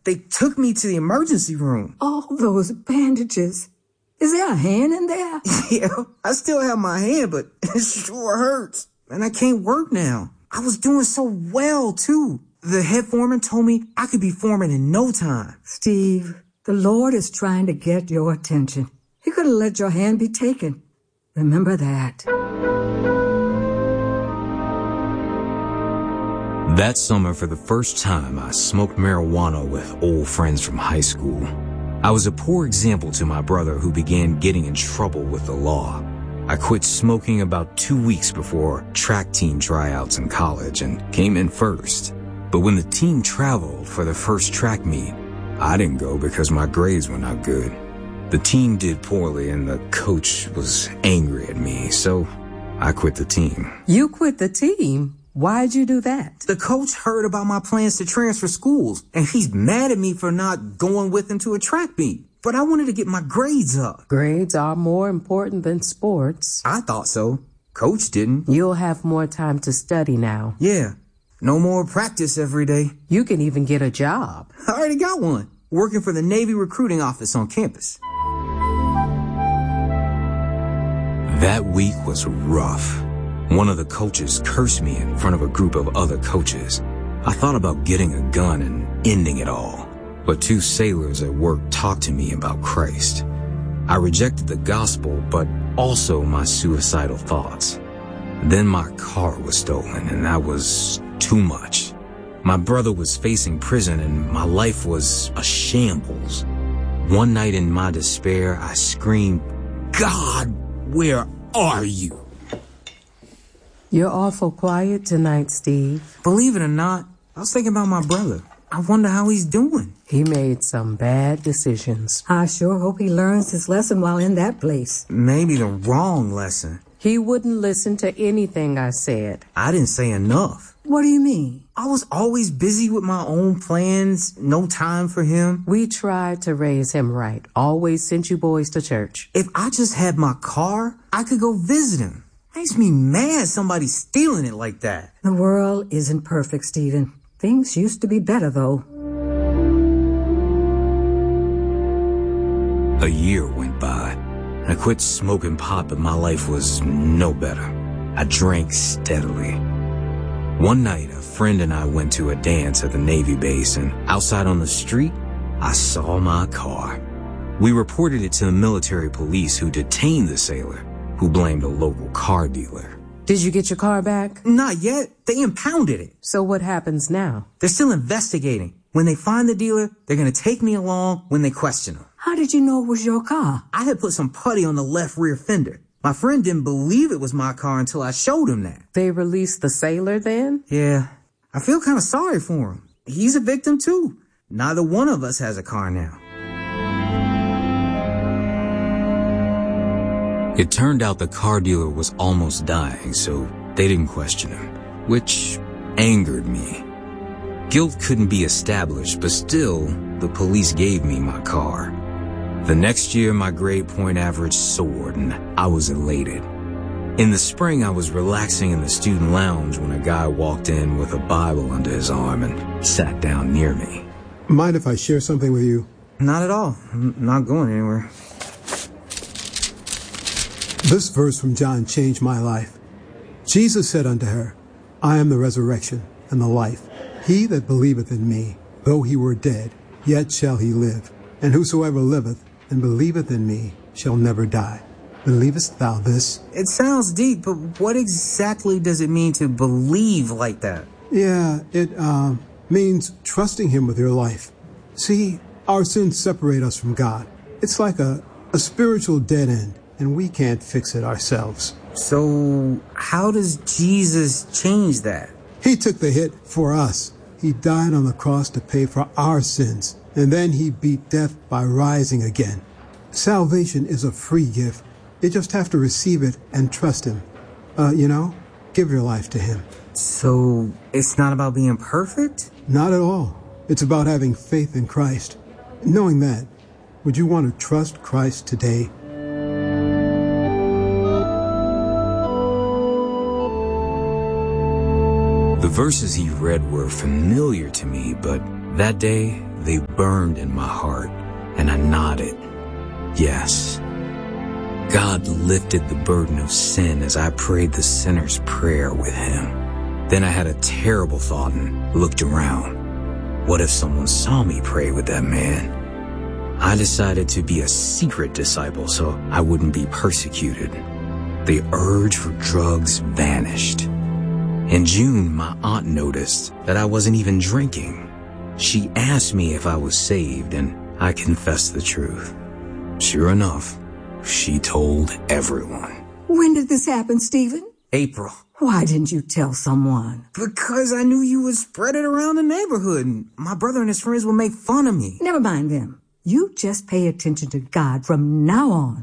They took me to the emergency room. All those bandages. Is there a hand in there? Yeah, I still have my hand, but it sure hurts. And I can't work now. I was doing so well, too. The head foreman told me I could be foreman in no time. Steve, the Lord is trying to get your attention. He could have let your hand be taken. Remember that. That summer, for the first time, I smoked marijuana with old friends from high school. I was a poor example to my brother, who began getting in trouble with the law. I quit smoking about 2 weeks before track team tryouts in college and came in first. But when the team traveled for the first track meet, I didn't go because my grades were not good. The team did poorly and the coach was angry at me, so I quit the team. You quit the team? Why'd you do that? The coach heard about my plans to transfer schools, and he's mad at me for not going with him to a track meet. But I wanted to get my grades up. Grades are more important than sports. I thought so. Coach didn't. You'll have more time to study now. Yeah. No more practice every day. You can even get a job. I already got one. Working for the Navy recruiting office on campus. That week was rough. One of the coaches cursed me in front of a group of other coaches. I thought about getting a gun and ending it all. But 2 sailors at work talked to me about Christ. I rejected the gospel, but also my suicidal thoughts. Then my car was stolen, and that was too much. My brother was facing prison, and my life was a shambles. One night in my despair, I screamed, "God, where are you?" You're awful quiet tonight, Steve. Believe it or not, I was thinking about my brother. I wonder how he's doing. He made some bad decisions. I sure hope he learns his lesson while in that place. Maybe the wrong lesson. He wouldn't listen to anything I said. I didn't say enough. What do you mean? I was always busy with my own plans, no time for him. We tried to raise him right. Always sent you boys to church. If I just had my car, I could go visit him. Makes me mad somebody's stealing it like that. The world isn't perfect, Stephen. Things used to be better, though. A year went by. I quit smoking pot, but my life was no better. I drank steadily. One night, a friend and I went to a dance at the Navy base, and outside on the street, I saw my car. We reported it to the military police, who detained the sailor, who blamed a local car dealer. Did you get your car back? Not yet. They impounded it. So what happens now? They're still investigating. When they find the dealer, they're going to take me along when they question him. How did you know it was your car? I had put some putty on the left rear fender. My friend didn't believe it was my car until I showed him that. They released the sailor then? Yeah. I feel kind of sorry for him. He's a victim too. Neither one of us has a car now. It turned out the car dealer was almost dying, so they didn't question him, which angered me. Guilt couldn't be established, but still, the police gave me my car. The next year, my grade point average soared, and I was elated. In the spring, I was relaxing in the student lounge when a guy walked in with a Bible under his arm and sat down near me. Mind if I share something with you? Not at all. I'm not going anywhere. This verse from John changed my life. Jesus said unto her, I am the resurrection and the life. He that believeth in me, though he were dead, yet shall he live. And whosoever liveth and believeth in me shall never die. Believest thou this? It sounds deep, but what exactly does it mean to believe like that? Yeah, it means trusting him with your life. See, our sins separate us from God. It's like a spiritual dead end, and we can't fix it ourselves. So how does Jesus change that? He took the hit for us. He died on the cross to pay for our sins, and then he beat death by rising again. Salvation is a free gift. You just have to receive it and trust him. Give your life to him. So it's not about being perfect? Not at all. It's about having faith in Christ. Knowing that, would you want to trust Christ today? The verses he read were familiar to me, but that day they burned in my heart, and I nodded. Yes. God lifted the burden of sin as I prayed the sinner's prayer with him. Then I had a terrible thought and looked around. What if someone saw me pray with that man? I decided to be a secret disciple so I wouldn't be persecuted. The urge for drugs vanished. In June, my aunt noticed that I wasn't even drinking. She asked me if I was saved, and I confessed the truth. Sure enough, she told everyone. When did this happen, Stephen? April. Why didn't you tell someone? Because I knew you would spread it around the neighborhood, and my brother and his friends would make fun of me. Never mind them. You just pay attention to God from now on.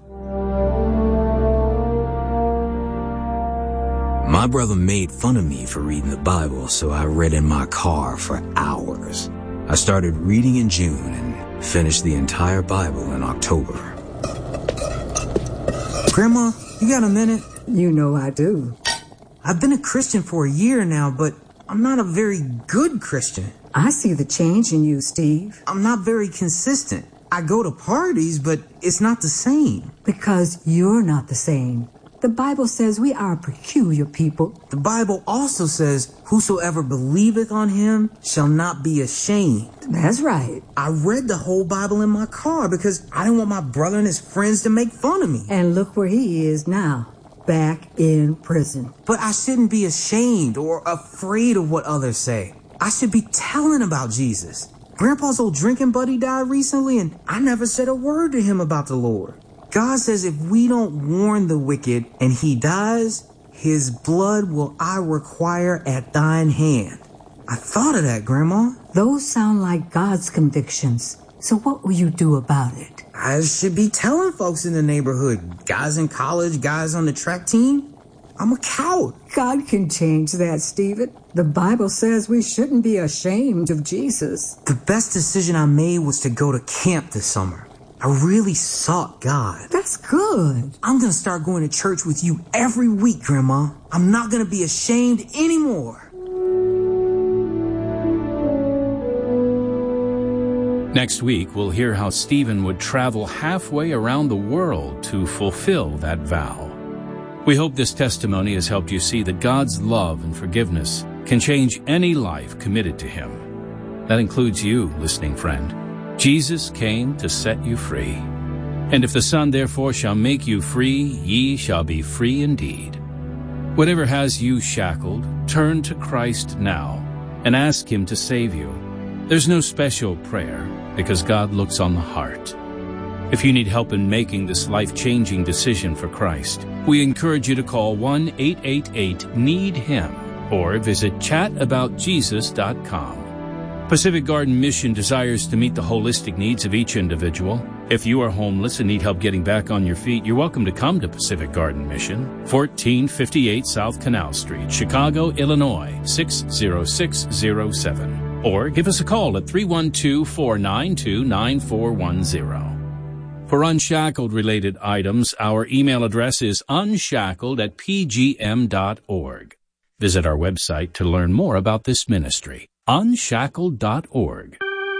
My brother made fun of me for reading the Bible, so I read in my car for hours. I started reading in June and finished the entire Bible in October. Grandma, you got a minute? You know I do. I've been a Christian for a year now, but I'm not a very good Christian. I see the change in you, Steve. I'm not very consistent. I go to parties, but it's not the same. Because you're not the same. The Bible says we are a peculiar people. The Bible also says, whosoever believeth on him shall not be ashamed. That's right. I read the whole Bible in my car because I didn't want my brother and his friends to make fun of me. And look where he is now, back in prison. But I shouldn't be ashamed or afraid of what others say. I should be telling about Jesus. Grandpa's old drinking buddy died recently, and I never said a word to him about the Lord. God says if we don't warn the wicked and he dies, his blood will I require at thine hand. I thought of that, Grandma. Those sound like God's convictions. So what will you do about it? I should be telling folks in the neighborhood, guys in college, guys on the track team. I'm a coward. God can change that, Stephen. The Bible says we shouldn't be ashamed of Jesus. The best decision I made was to go to camp this summer. I really sought God. That's good. I'm going to start going to church with you every week, Grandma. I'm not going to be ashamed anymore. Next week, we'll hear how Stephen would travel halfway around the world to fulfill that vow. We hope this testimony has helped you see that God's love and forgiveness can change any life committed to Him. That includes you, listening friend. Jesus came to set you free. And if the Son therefore shall make you free, ye shall be free indeed. Whatever has you shackled, turn to Christ now and ask Him to save you. There's no special prayer because God looks on the heart. If you need help in making this life-changing decision for Christ, we encourage you to call 1-888-NEED-HIM or visit chataboutjesus.com. Pacific Garden Mission desires to meet the holistic needs of each individual. If you are homeless and need help getting back on your feet, you're welcome to come to Pacific Garden Mission, 1458 South Canal Street, Chicago, Illinois, 60607. Or give us a call at 312-492-9410. For Unshackled-related items, our email address is unshackled@pgm.org. Visit our website to learn more about this ministry. Unshackled.org.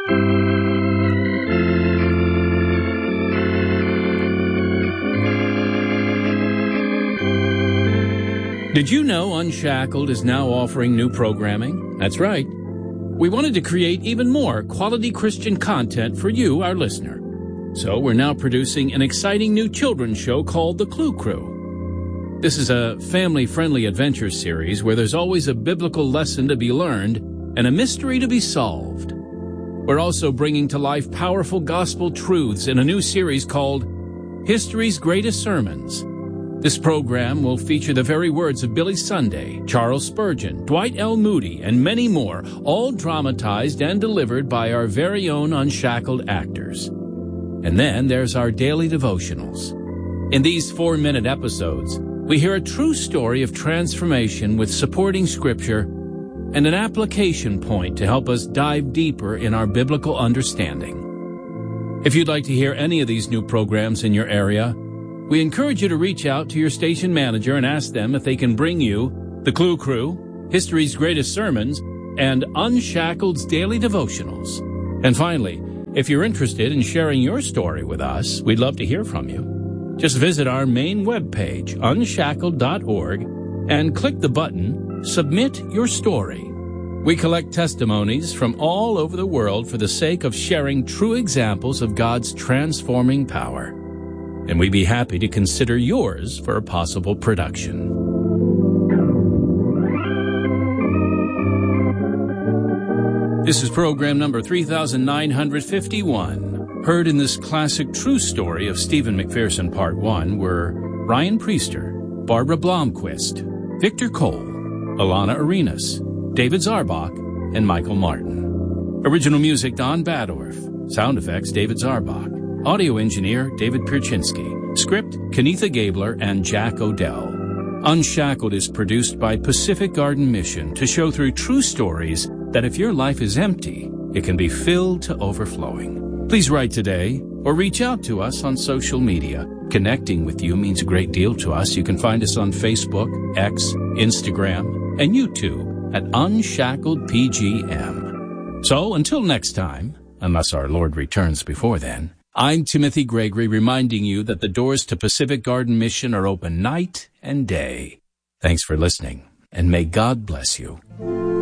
Did you know Unshackled is now offering new programming? That's right. We wanted to create even more quality Christian content for you, our listener. So we're now producing an exciting new children's show called The Clue Crew. This is a family-friendly adventure series where there's always a biblical lesson to be learned and a mystery to be solved. We're also bringing to life powerful gospel truths in a new series called History's Greatest Sermons. This program will feature the very words of Billy Sunday, Charles Spurgeon, Dwight L. Moody, and many more, all dramatized and delivered by our very own Unshackled actors. And then there's our daily devotionals. In these 4-minute episodes, we hear a true story of transformation with supporting scripture and an application point to help us dive deeper in our biblical understanding. If you'd like to hear any of these new programs in your area, we encourage you to reach out to your station manager and ask them if they can bring you The Clue Crew, History's Greatest Sermons, and Unshackled's Daily Devotionals. And finally, if you're interested in sharing your story with us, we'd love to hear from you. Just visit our main webpage, unshackled.org, and click the button, Submit Your Story. We collect testimonies from all over the world for the sake of sharing true examples of God's transforming power. And we'd be happy to consider yours for a possible production. This is program number 3951. Heard in this classic true story of Stephen McPherson Part 1 were Ryan Priester, Barbara Blomquist, Victor Cole, Alana Arenas, David Zarbach, and Michael Martin. Original music, Don Badorf. Sound effects, David Zarbach. Audio engineer, David Pierczynski. Script, Kenitha Gabler and Jack Odell. Unshackled is produced by Pacific Garden Mission to show through true stories that if your life is empty, it can be filled to overflowing. Please write today or reach out to us on social media. Connecting with you means a great deal to us. You can find us on Facebook, X, Instagram, and YouTube at Unshackled PGM. So until next time, unless our Lord returns before then, I'm Timothy Gregory reminding you that the doors to Pacific Garden Mission are open night and day. Thanks for listening, and may God bless you.